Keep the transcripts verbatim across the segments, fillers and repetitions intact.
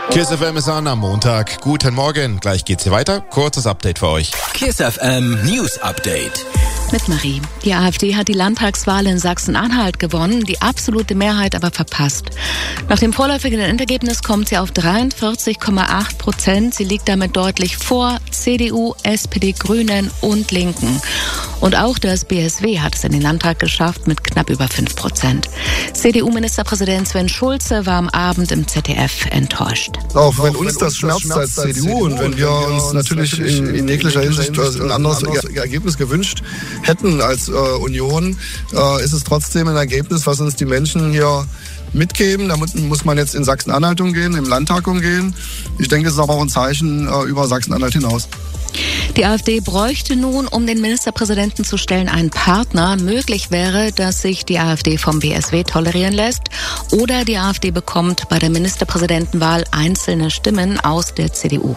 KISS F M ist an am Montag. Guten Morgen, gleich geht's hier weiter. Kurzes Update für euch. KISS F M News Update. Mit Marie. Die AfD hat die Landtagswahl in Sachsen-Anhalt gewonnen, die absolute Mehrheit aber verpasst. Nach dem vorläufigen Endergebnis kommt sie auf dreiundvierzig Komma acht Prozent. Sie liegt damit deutlich vor C D U, S P D, Grünen und Linken. Und auch das B S W hat es in den Landtag geschafft mit knapp über fünf Prozent. C D U-Ministerpräsident Sven Schulze war am Abend im Z D F enttäuscht. Auch wenn uns das schmerzt als C D U und wenn wir uns natürlich in, in jeglicher Hinsicht ein anderes Ergebnis gewünscht hätten als äh, Union, äh, ist es trotzdem ein Ergebnis, was uns die Menschen hier mitgeben. Da muss man jetzt in Sachsen-Anhalt umgehen, im Landtag umgehen. Ich denke, es ist aber auch ein Zeichen äh, über Sachsen-Anhalt hinaus. Die AfD bräuchte nun, um den Ministerpräsidenten zu stellen, einen Partner. Möglich wäre, dass sich die AfD vom B S W tolerieren lässt oder die AfD bekommt bei der Ministerpräsidentenwahl einzelne Stimmen aus der C D U.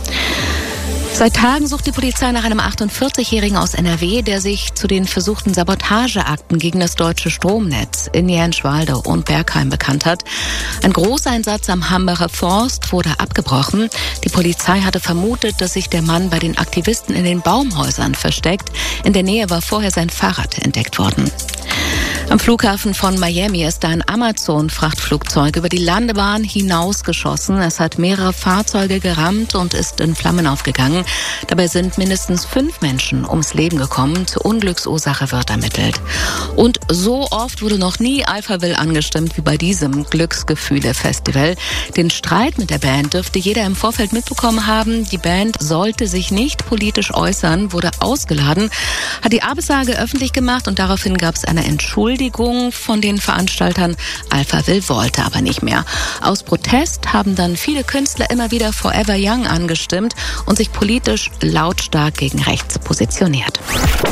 Seit Tagen sucht die Polizei nach einem achtundvierzigjährigen aus N R W, der sich zu den versuchten Sabotageakten gegen das deutsche Stromnetz in Jänschwalde und Bergheim bekannt hat. Ein Großeinsatz am Hambacher Forst wurde abgebrochen. Die Polizei hatte vermutet, dass sich der Mann bei den Aktivisten in den Baumhäusern versteckt. In der Nähe war vorher sein Fahrrad entdeckt worden. Am Flughafen von Miami ist ein Amazon-Frachtflugzeug über die Landebahn hinausgeschossen. Es hat mehrere Fahrzeuge gerammt und ist in Flammen aufgegangen. Dabei sind mindestens fünf Menschen ums Leben gekommen. Zur Unglücksursache wird ermittelt. Und so oft wurde noch nie Alphaville angestimmt wie bei diesem Glücksgefühle-Festival. Den Streit mit der Band dürfte jeder im Vorfeld mitbekommen haben. Die Band sollte sich nicht politisch äußern, wurde ausgeladen, hat die Absage öffentlich gemacht und daraufhin gab es eine Entschuldigung von den Veranstaltern. Alphaville wollte aber nicht mehr. Aus Protest haben dann viele Künstler immer wieder Forever Young angestimmt und sich politisch lautstark gegen rechts positioniert.